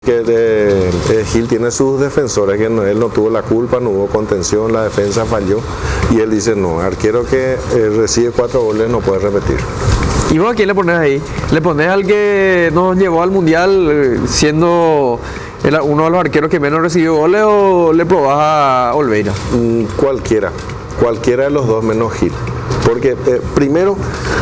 Que Gil tiene sus defensores, que él no tuvo la culpa, no hubo contención, la defensa falló, y él dice no, arquero que recibe 4 goles no puede repetir. ¿Y vos a quién le pones ahí? ¿Le pones al que nos llevó al Mundial siendo uno de los arqueros que menos recibió goles, o le probás a Olveira? Cualquiera de los dos menos Gil. Porque primero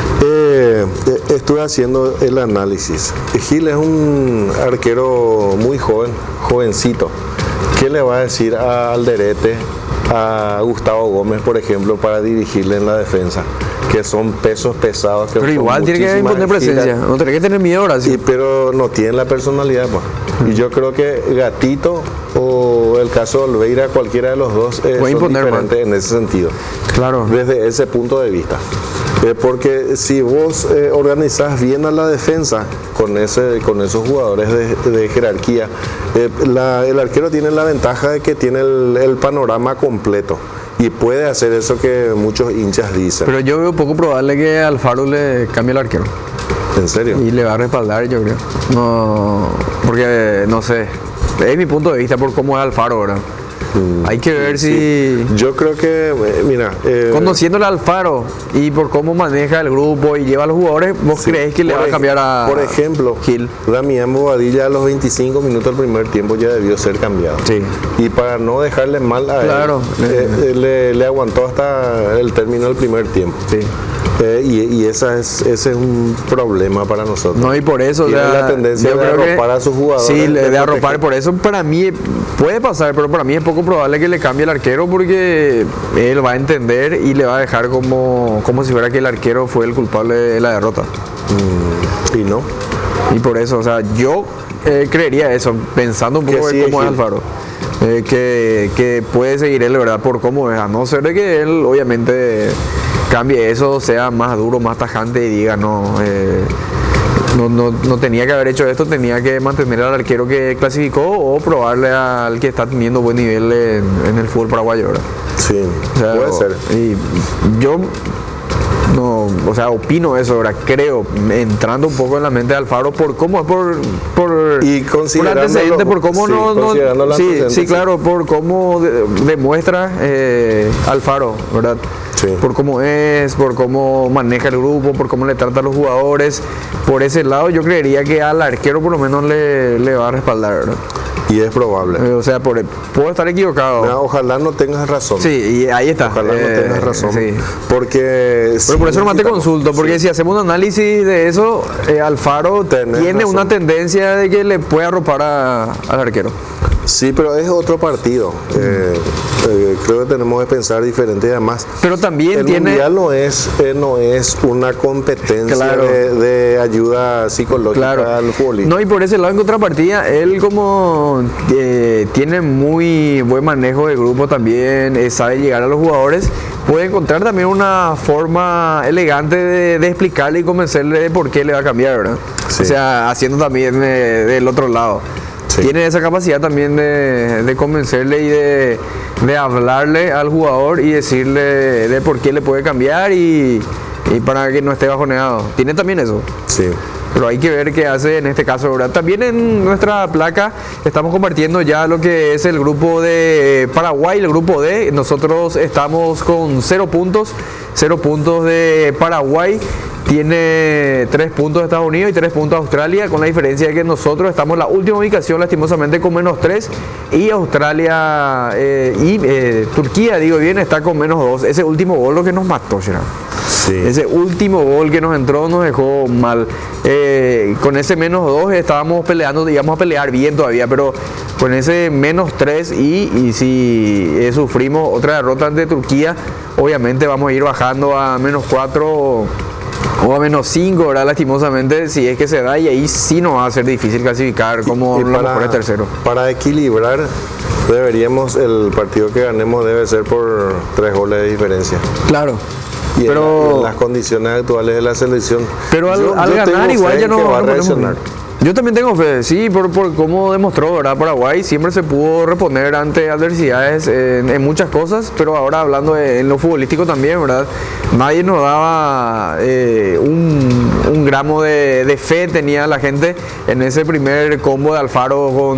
estuve haciendo el análisis. Gil es un arquero muy jovencito. ¿Qué le va a decir a Alderete, a Gustavo Gómez, por ejemplo, para dirigirle en la defensa? Que son pesos pesados. Pero igual tiene que imponer presencia, no tiene que tener miedo ahora. Sí, pero no tiene la personalidad, pues. Y yo creo que Gatito o el caso de Olveira, cualquiera de los dos son diferentes en ese sentido. Claro. Desde ese punto de vista. Porque si vos organizás bien a la defensa con esos jugadores de jerarquía, el arquero tiene la ventaja de que tiene el panorama completo y puede hacer eso que muchos hinchas dicen. Pero yo veo poco probable que Alfaro le cambie el arquero. ¿En serio? Y le va a respaldar, yo creo. No, porque no sé, es mi punto de vista por cómo es Alfaro, ¿verdad? Hay que ver si... Yo creo que, mira... conociéndole a Alfaro y por cómo maneja el grupo y lleva a los jugadores, ¿vos crees que le va a cambiar a Por ejemplo, Gil? Damián Bobadilla a los 25 minutos del primer tiempo ya debió ser cambiado. Sí. Y para no dejarle mal a él, le aguantó hasta el término del primer tiempo. Sí. Y ese es un problema para nosotros. No, y por eso tiene la tendencia de arropar a sus jugadores. Sí, de arropar. Por eso para mí puede pasar, pero para mí es poco probable que le cambie el arquero, porque él va a entender y le va a dejar como si fuera que el arquero fue el culpable de la derrota. Y no. Y por eso, o sea, yo creería eso, pensando un poco en cómo es Alfaro. Que puede seguir él, ¿verdad? Por cómo es, a no ser de que él obviamente cambie eso, sea más duro, más tajante y diga no tenía que haber hecho esto, tenía que mantener al arquero que clasificó o probarle al que está teniendo buen nivel en el fútbol paraguayo, ¿verdad? Sí, o sea, puede ser. Y yo no, o sea, opino eso, ¿verdad? Creo, entrando un poco en la mente de Alfaro por cómo, por antecedente, por cómo claro, por cómo demuestra Alfaro, ¿verdad? Sí. Por cómo es, por cómo maneja el grupo, por cómo le trata a los jugadores. Por ese lado yo creería que al arquero por lo menos le va a respaldar, ¿verdad? Y es probable. O sea, puedo estar equivocado. No, ojalá no tengas razón. Sí, y ahí está. Ojalá no tengas razón. Sí. Porque... Pero por eso nomás te consulto, porque si hacemos un análisis de eso, Alfaro tiene una tendencia de que le puede arropar al arquero. Sí, pero es otro partido. Creo que tenemos que pensar diferente y además. Pero también el mundial no es una competencia de ayuda psicológica al futbolista. No, y por ese lado en contrapartida, él como tiene muy buen manejo de grupo también, sabe llegar a los jugadores, puede encontrar también una forma elegante de explicarle y convencerle de por qué le va a cambiar, ¿verdad? Sí. O sea, haciendo también del otro lado. Sí. Tiene esa capacidad también de convencerle y de hablarle al jugador y decirle de por qué le puede cambiar y para que no esté bajoneado. Tiene también eso. Sí. Pero hay que ver qué hace en este caso, ¿verdad? También en nuestra placa estamos compartiendo ya lo que es el grupo de Paraguay, el grupo D. Nosotros estamos con 0 puntos de Paraguay. Tiene 3 puntos de Estados Unidos y 3 puntos de Australia, con la diferencia de que nosotros estamos en la última ubicación lastimosamente con -3 y Australia Turquía, digo bien, está con -2. Ese último gol lo que nos mató, Gerard. Sí. Ese último gol que nos entró nos dejó mal. Con ese -2 estábamos peleando, íbamos a pelear bien todavía, pero con ese -3 y si sufrimos otra derrota ante Turquía, obviamente vamos a ir bajando a -4 o a -5, ¿verdad? Lastimosamente, si es que se da, y ahí sí nos va a ser difícil clasificar como los mejores terceros. Para equilibrar, el partido que ganemos debe ser por 3 goles de diferencia. Claro. Y en las condiciones actuales de la selección. Pero al ganar igual ya no va a reaccionar. Yo también tengo fe, sí, por cómo demostró, ¿verdad? Paraguay siempre se pudo reponer ante adversidades en muchas cosas, pero ahora hablando en lo futbolístico también, ¿verdad? Nadie nos daba un gramo de fe tenía la gente en ese primer combo de Alfaro